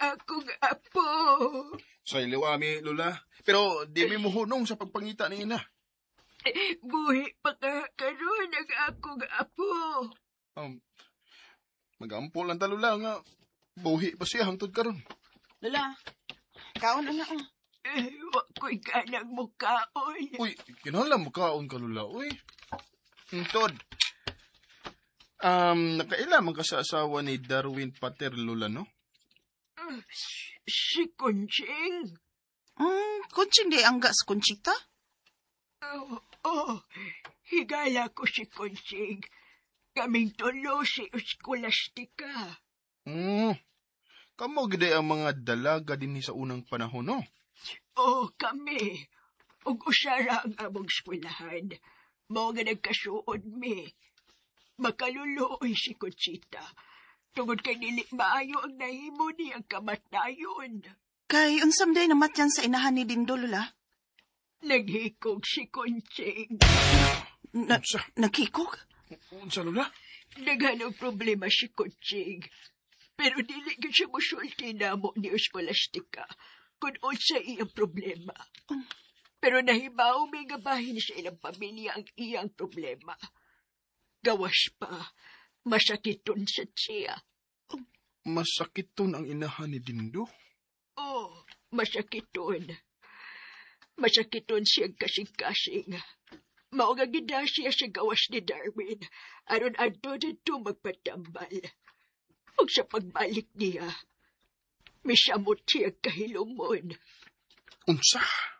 akong apo. Sa iliwami, Lola. Pero di mi muhunong sa pagpangita ni ina. Buhi pa ka karon ang akong apo. Magampo lang ta, Lola, nga buhi pa siya hangtod karon. Lola, kaon na nga. Wa ko'y kanang mukaon. Uy, kinahanglan mo kaon ka, Lola. Uy. Tod. Nakailaman ka sa asawa ni Darwin Pater, Lola, no? Si Kunching? Kunching di angga sa Kunchita? Higala ko si Kunching. Kaming tulo si Scholastica. Kamo gede ang mga dalaga din sa unang panahon, no? Kami. Ug usara ang among eskwelahan. Mao nga nagkasuod mi. Makaluloy si Conchita. Tungod kay dili maayo ang nahimo niyang kamatayon. Kay unsam day namatyan sa inahan ni Dindo, Lola? Naghikog si Kunching. Naghikog? Unsa, Lola? Naghanong problema si Kunching. Pero dili gyud siya mosulti namo ni Scholastica kung unsa iyang problema. Pero nahibaw may gabahin sa ilang pamilya ang iyang problema. Gawas pa, masakiton sa siya. Masakiton ang inahan ni Dindo? Masakiton. Masakiton siyang kasing-kasing. Mao nga gida siya sa gawas ni Darwin aron adto dito magpatambal. Ug sa pagbalik niya, misamot siya kahilumon. Unsa?